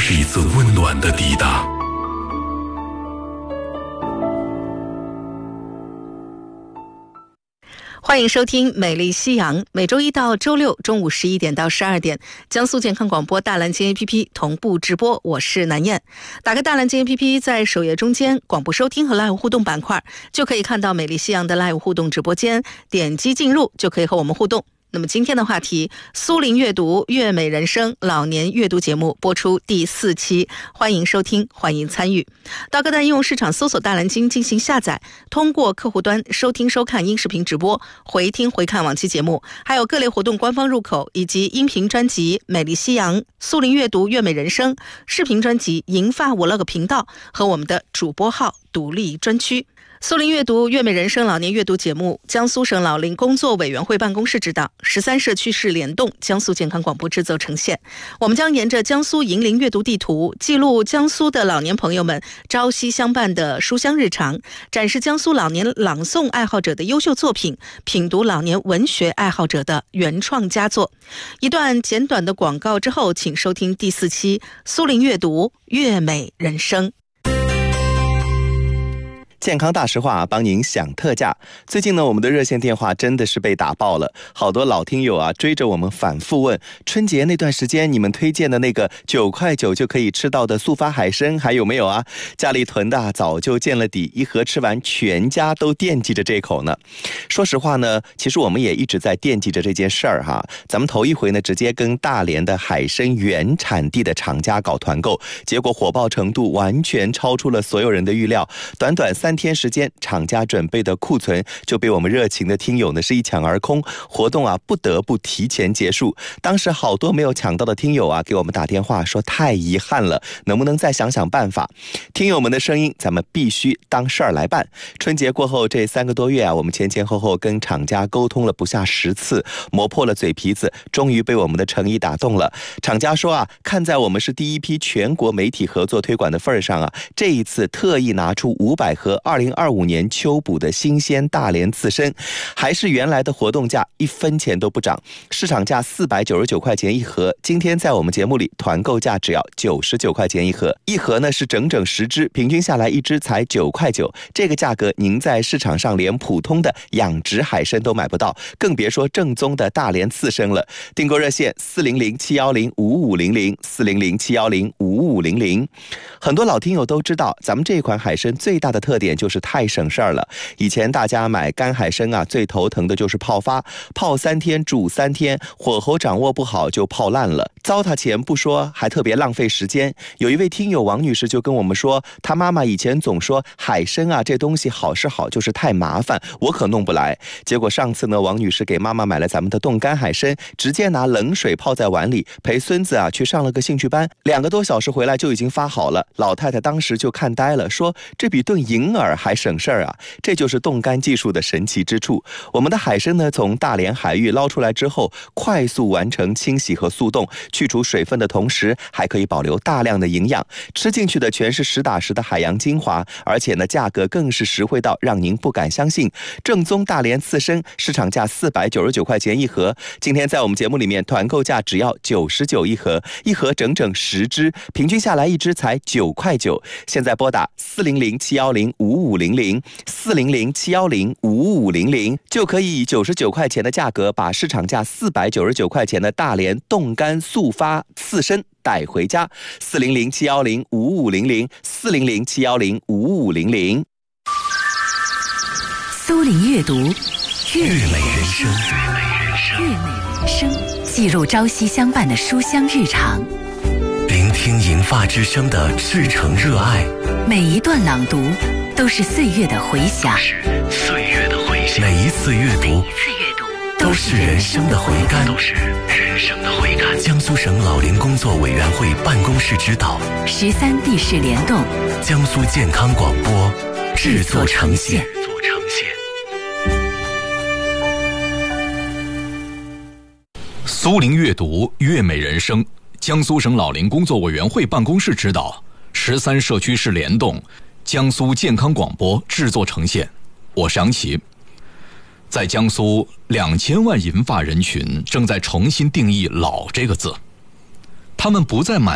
是一次温暖的抵达。 欢迎收听美丽夕阳，每周一到周六中午11点到12点，江苏健康广播大蓝鲸 APP 同步直播。我是南燕。打开大蓝鲸 APP， 在首页中间广播收听和 Live 互动板块，就可以看到美丽夕阳的 Live 互动直播间，点击进入就可以和我们互动。那么今天的话题，苏林阅读悦美人生老年阅读节目播出第4期，欢迎收听，欢迎参与。到各大应用市场搜索大蓝鲸进行下载，通过客户端收听收看音视频直播，回听回看往期节目，还有各类活动官方入口以及音频专辑美丽夕阳、苏林阅读悦美人生、视频专辑银发 Vlog 频道和我们的主播号独立专区。苏林阅读悦美人生老年阅读节目，江苏省老龄工作委员会办公室指导，13社区市联动，江苏健康广播制作呈现。我们将沿着江苏银龄阅读地图，记录江苏的老年朋友们朝夕相伴的书香日常，展示江苏老年朗诵爱好者的优秀作品，品读老年文学爱好者的原创佳作。一段简短的广告之后，请收听第4期苏林阅读悦美人生。 健康大实话帮您享特价。最近呢，我们的热线电话真的是被打爆了，好多老听友啊追着我们反复问，春节那段时间你们推荐的那个9块9就可以吃到的速发海参还有没有啊？家里囤的早就见了底，一盒吃完全家都惦记着这口呢。说实话呢，其实我们也一直在惦记着这件事儿哈。咱们头一回呢直接跟大连的海参原产地的厂家搞团购，结果火爆程度完全超出了所有人的预料，短短3天时间，厂家准备的库存就被我们热情的听友呢是一抢而空，活动啊不得不提前结束。当时好多没有抢到的听友啊给我们打电话说太遗憾了，能不能再想想办法？听友们的声音咱们必须当事儿来办。春节过后这3个多月啊，我们前前后后跟厂家沟通了不下10次，磨破了嘴皮子，终于被我们的诚意打动了。厂家说啊，看在我们是第一批全国媒体合作推广的份上啊，这一次特意拿出500盒2025年秋捕的新鲜大连刺参，还是原来的活动价，1分钱都不涨，市场价499块钱一盒，今天在我们节目里团购价只要99块钱一盒，一盒呢是整整10只，平均下来一只才9块9，这个价格您在市场上连普通的养殖海参都买不到，更别说正宗的大连刺参了。订购热线400-710-5500，400-710-5500。很多老听友都知道，咱们这款海参最大的特点就是太省事儿了。以前大家买干海参啊，最头疼的就是泡发，泡3天煮3天，火候掌握不好就泡烂了，糟蹋钱不说，还特别浪费时间。有一位听友王女士就跟我们说，她妈妈以前总说海参啊这东西好是好，就是太麻烦，我可弄不来。结果上次呢，王女士给妈妈买了咱们的冻干海参，直接拿冷水泡在碗里，陪孙子啊去上了个兴趣班，2个多小时回来就已经发好了。老太太当时就看呆了，说这比炖银耳还省事儿啊！这就是冻干技术的神奇之处。我们的海参呢，从大连海域捞出来之后，快速完成清洗和速冻，去除水分的同时，还可以保留大量的营养，吃进去的全是实打实的海洋精华，而且呢，价格更是实惠到让您不敢相信。正宗大连刺参，市场价499块钱一盒，今天在我们节目里面团购价只要99一盒，一盒整整10只，平均下来一只才9块9。现在拨打400-710-5500，400-710-5500，就可以以99块钱的价格把市场价499块钱的大连冻干速发刺参带回家。400-710-5500，400-710-5500。 苏林阅读悦美人生，悦美人生，记录朝夕相伴的书香日常， 聆听银发之声的赤诚热爱， 每一段朗读都是岁月的回响， 每一次阅读都是人生的回甘， 江苏省老龄工作委员会办公室指导 ，13地市联动， 江苏健康广播制作呈现。苏林阅读悦美人生，江苏省老龄工作委员会办公室指导，13社区市联动，江苏健康广播制作呈现。我是杨奇。在江苏2000万银发人群正在重新定义老这个字，他们不再满